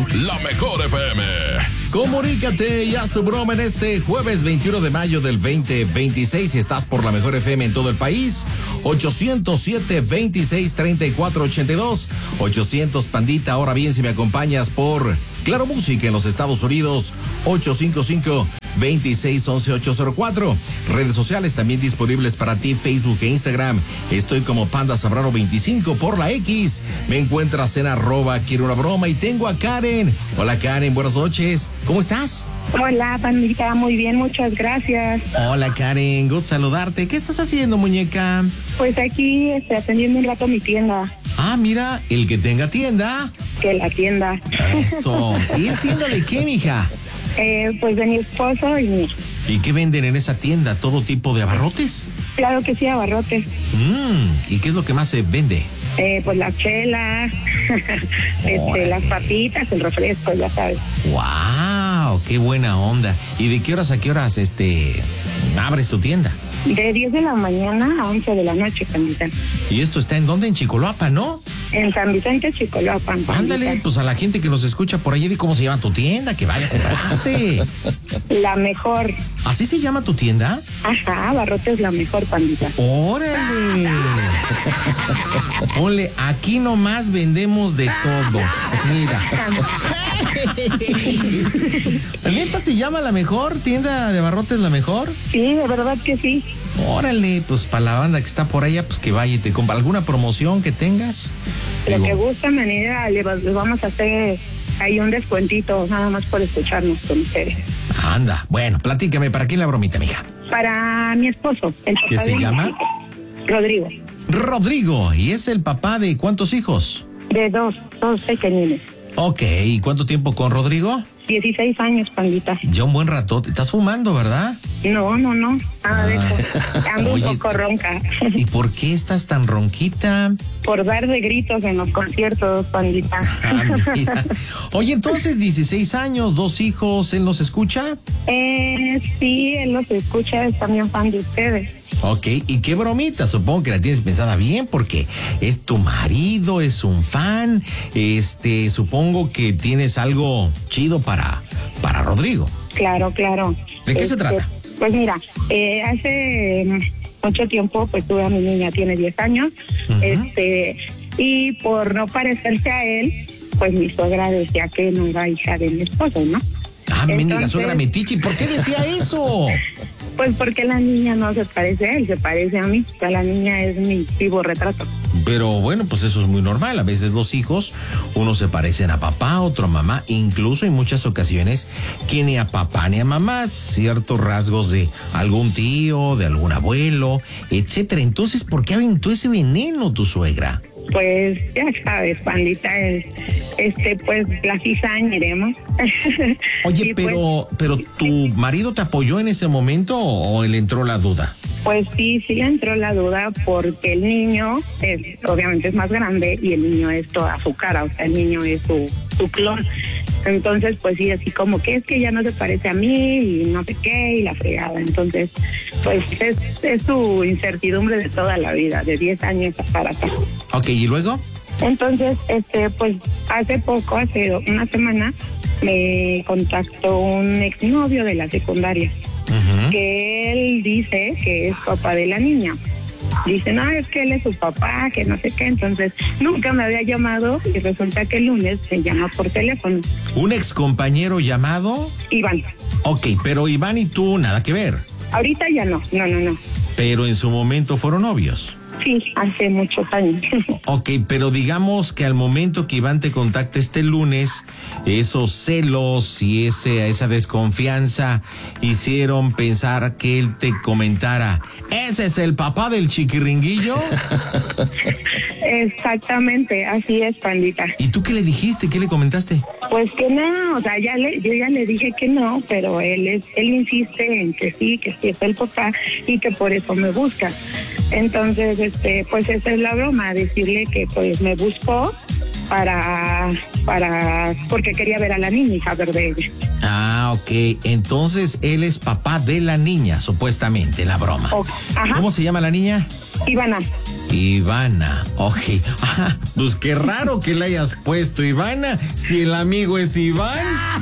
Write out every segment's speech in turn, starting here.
la mejor FM. Comunícate y haz tu broma en este jueves 21 de mayo del 2026. Si estás por la mejor FM en todo el país, 807-26-3482. 800 Pandita. Ahora bien, si me acompañas por Claro Música en los Estados Unidos, 855-2611-804. Redes sociales también disponibles para ti, Facebook e Instagram. Estoy como Panda Zambrano 25. Por la X me encuentras en @quiero una broma y tengo a Karen. Hola Karen, buenas noches. ¿Cómo estás? Hola, Pandita, muy bien, muchas gracias. Hola Karen, good saludarte. ¿Qué estás haciendo, muñeca? Pues aquí atendiendo un rato mi tienda. Ah, mira, el que tenga tienda. Que la tienda. Eso. ¿Y es tienda de qué, mija? Pues de mi esposo y mío. ¿Y qué venden en esa tienda? ¿Todo tipo de abarrotes? Claro que sí, abarrotes. ¿Y qué es lo que más se vende? Pues la chela, las papitas, el refresco, ya sabes. ¡Wow! ¡Qué buena onda! ¿Y de qué horas a qué horas abres tu tienda? De 10 de la mañana a 11 de la noche, Pandita. ¿Y esto está en dónde? En Chicoloapa, ¿no? En San Vicente, Chicoloapan. Ándale, pues a la gente que nos escucha por allí, di cómo se llama tu tienda, que vaya a comprarte. La mejor. ¿Así se llama tu tienda? Ajá, abarrotes La Mejor, Pandita. ¡Órale! Ponle, aquí nomás vendemos de todo. Mira. ¿Neta se llama La Mejor? ¿Tienda de abarrotes La Mejor? Sí, de verdad que sí. Órale, pues para la banda que está por allá, pues que vaya y te compra alguna promoción que tengas. Lo que gusta, manera, les vamos a hacer ahí un descuentito, nada más por escucharnos con ustedes. Anda, bueno, platícame, ¿para quién la bromita, mija? Para mi esposo, el papá. ¿Qué se llama? Rodrigo. Rodrigo, ¿y es el papá de cuántos hijos? De dos pequeñines. Ok, ¿y cuánto tiempo con Rodrigo? 16 años, Pandita. Ya un buen rato. ¿Estás fumando, verdad? No, nada de eso. Ando un poco ronca. ¿Y por qué estás tan ronquita? Por dar de gritos en los conciertos, Pandita. Mira. Oye, entonces 16 años, 2 hijos, ¿él nos escucha? Sí, él los escucha, es también fan de ustedes. Ok, ¿y qué bromita? Supongo que la tienes pensada bien porque es tu marido, es un fan, supongo que tienes algo chido para Rodrigo. Claro. ¿De qué se trata? Pues mira, hace mucho tiempo pues tuve a mi niña, tiene 10 años, y por no parecerse a él, pues mi suegra decía que no era hija de mi esposo, ¿no? Ah, mendiga suegra metiche, ¿por qué decía eso? Pues porque la niña no se parece a él, se parece a mí. O sea, la niña es mi vivo retrato. Pero bueno, pues eso es muy normal. A veces los hijos, unos se parecen a papá, otro a mamá. Incluso en muchas ocasiones que ni a papá ni a mamá, ciertos rasgos de algún tío, de algún abuelo, etcétera. Entonces, ¿por qué aventó ese veneno tu suegra? Pues ya sabes, Pandita, pues la cizaña iremos. Oye, pero ¿tu marido te apoyó en ese momento o le entró la duda? Pues sí le entró la duda porque el niño obviamente es más grande y el niño es toda su cara, o sea, el niño es su clon. Entonces, pues sí, así como que es que ya no se parece a mí y no sé qué y la fregada. Entonces, pues es su incertidumbre de toda la vida, de 10 años para acá. Ok, ¿y luego? Entonces, pues hace una semana, me contactó un exnovio de la secundaria, que él dice que es papá de la niña. Dice, no, es que él es su papá, que no sé qué. Entonces, nunca me había llamado y resulta que el lunes me llama por teléfono. ¿Un ex compañero llamado? Iván. Ok, pero Iván y tú nada que ver. Ahorita ya no. Pero en su momento fueron novios. Sí, hace muchos años. Ok, pero digamos que al momento que Iván te contacta este lunes, esos celos y esa desconfianza hicieron pensar que él te comentara, ¿ese es el papá del chiquiringuillo? Exactamente, así es, Pandita. ¿Y tú qué le dijiste? ¿Qué le comentaste? Pues que no, o sea, yo ya le dije que no, pero él insiste en que sí es el papá y que por eso me busca. Entonces, pues esa es la broma, decirle que pues me buscó porque quería ver a la niña y saber de ella. Ah, ok, entonces él es papá de la niña, supuestamente, la broma. Ajá. ¿Cómo se llama la niña? Ivana. Ivana, ok. Pues qué raro que le hayas puesto Ivana si el amigo es Iván.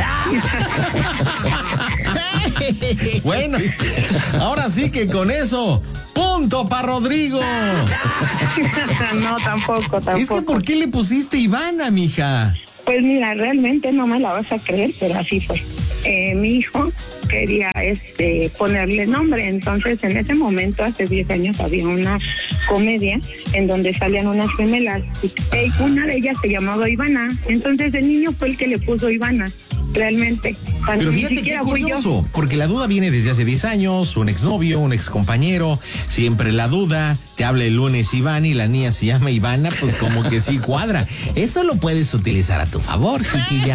Bueno, ahora sí que con eso, punto para Rodrigo. No, tampoco. Es que ¿por qué le pusiste Ivana, mija? Pues mira, realmente no me la vas a creer, pero así fue. Mi hijo quería ponerle nombre, entonces en ese momento, hace 10 años, había una comedia en donde salían unas gemelas y una de ellas se llamaba Ivana, entonces el niño fue el que le puso Ivana, realmente. Pero fíjate qué curioso, porque la duda viene desde hace 10 años, un exnovio, un excompañero, siempre la duda, te habla el lunes Iván y la niña se llama Ivana, pues como que sí cuadra. Eso lo puedes utilizar a tu favor, chiquilla.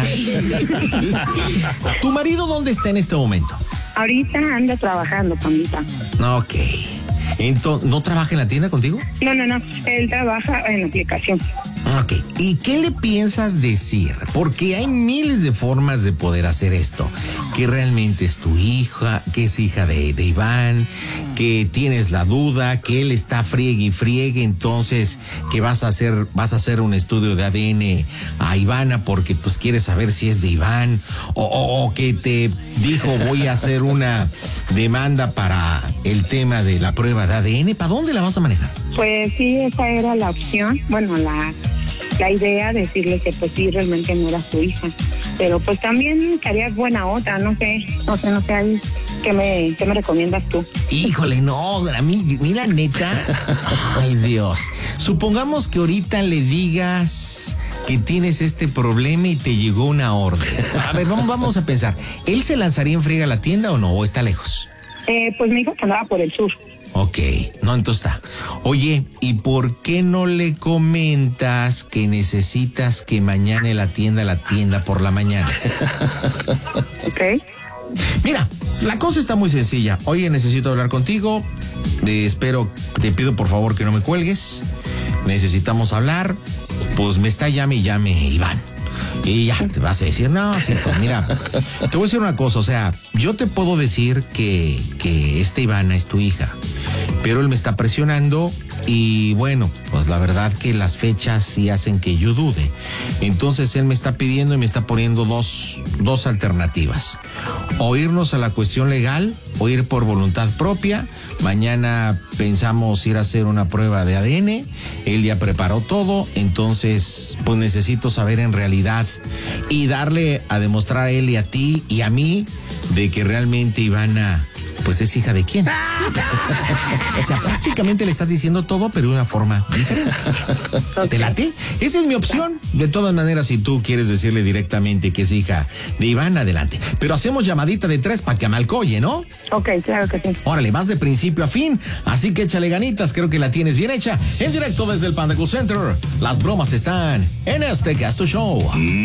¿Tu marido dónde está en este momento? Ahorita anda trabajando, Pandita. Ok. Entonces, ¿no trabaja en la tienda contigo? No, él trabaja en la aplicación. Ok, ¿y qué le piensas decir? Porque hay miles de formas de poder hacer esto. Que realmente es tu hija, que es hija de Iván, que tienes la duda, que él está friegue y friegue, entonces que vas a hacer un estudio de ADN a Ivana porque pues quieres saber si es de Iván, o que te dijo voy a hacer una demanda para el tema de la prueba de ADN. ¿Para dónde la vas a manejar? Pues sí, esa era la opción, bueno, la idea, decirle que pues sí, realmente no era su hija, pero pues también haría buena otra, no sé, ahí, ¿qué me recomiendas tú? Híjole, no, a mí, mira, neta, ay Dios, supongamos que ahorita le digas que tienes este problema y te llegó una orden. A ver, vamos a pensar, ¿él se lanzaría en friega a la tienda o no, o está lejos? Pues me dijo que andaba por el sur. Ok, no, entonces está. Oye, ¿y por qué no le comentas que necesitas que mañana la tienda por la mañana? Ok. Mira, la cosa está muy sencilla. Oye, necesito hablar contigo. Te pido por favor que no me cuelgues. Necesitamos hablar. Pues me está llame Iván. Y ya te vas a decir, no, sí, pues mira, te voy a decir una cosa, o sea, yo te puedo decir que esta Ivana es tu hija, pero él me está presionando y bueno, pues la verdad que las fechas sí hacen que yo dude. Entonces él me está pidiendo y me está poniendo dos alternativas. O irnos a la cuestión legal o ir por voluntad propia. Mañana pensamos ir a hacer una prueba de ADN. Él ya preparó todo, entonces pues necesito saber en realidad y darle a demostrar a él y a ti y a mí de que realmente Ivana pues es hija de quién. O sea, prácticamente le estás diciendo todo, pero de una forma diferente. ¿Te late? Esa es mi opción. De todas maneras, si tú quieres decirle directamente que es hija de Iván, adelante. Pero hacemos llamadita de 3 para que amalcoye, ¿no? Ok, claro que sí. Órale, vas de principio a fin, así que échale ganitas, creo que la tienes bien hecha. En directo desde el Panda Cool Center, las bromas están en este Gasto Show.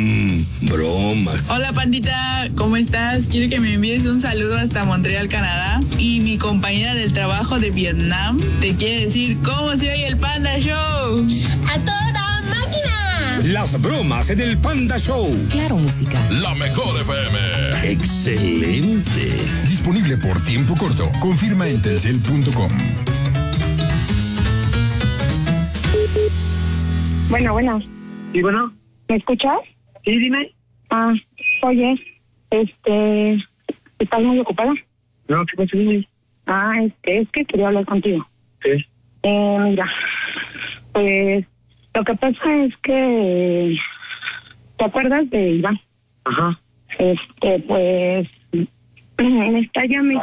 Bromas. Hola, Pandita, ¿cómo estás? Quiero que me envíes un saludo hasta Montreal, Canadá. Y mi compañera del trabajo de Vietnam te quiere decir cómo se oye el Panda Show. ¡A toda máquina! Las bromas en el Panda Show. Claro, música. La mejor FM. Excelente. Disponible por tiempo corto. Confirma en telcel.com. Bueno. ¿Y bueno? ¿Me escuchas? Sí, dime. Oye, ¿estás muy ocupada? No, ¿qué pasa? Dime. Es que quería hablar contigo. Sí. Mira, pues lo que pasa es que ¿te acuerdas de Iván? Ajá. Pues me está llame.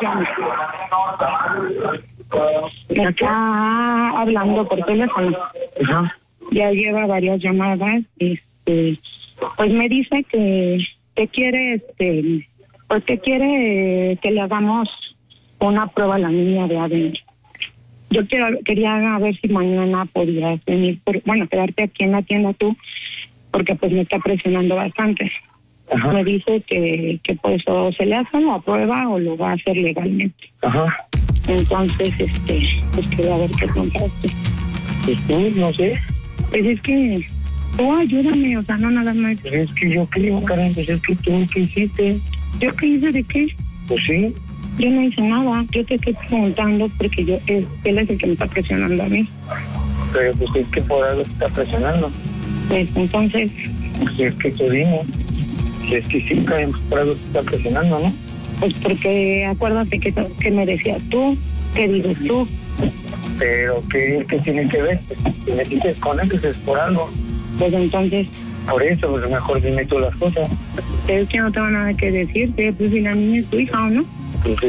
Me está hablando por teléfono. Ajá. Ya lleva varias llamadas. Pues me dice que quiere, pues que quiere que le hagamos una prueba a la niña de ADN. Yo quería ver si mañana podías venir, quedarte aquí en la tienda tú, porque pues me está presionando bastante. Ajá. Me dice que pues o se le hace la prueba o lo va a hacer legalmente. Ajá. Entonces, pues quería ver qué contaste. Pues no sé. Pues es que tú ayúdame, o sea, no nada más. Pues es que yo creo, Karen, pues es que tú, ¿qué hiciste? ¿Yo qué hice de qué? Pues sí. Yo no hice nada, yo te estoy preguntando porque él es el que me está presionando a mí. Pero pues es que por algo te está presionando. Pues entonces, Si es que tú dime. Si es que sí, Karen, pues por algo te está presionando, ¿no? pues porque acuérdate que me decías tú, que dices tú. Pero ¿qué tiene que ver? Si me dices con eso es por algo. Pues entonces, Por eso, pues mejor dime tú las cosas. es que no tengo nada que decirte, pues si la niña es tu hija o no. Pues